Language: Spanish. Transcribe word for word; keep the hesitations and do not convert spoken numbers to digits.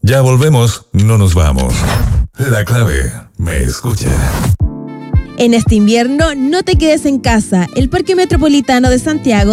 Ya volvemos, no nos vamos. La clave, me escucha. En este invierno, no te quedes en casa. El Parque Metropolitano de Santiago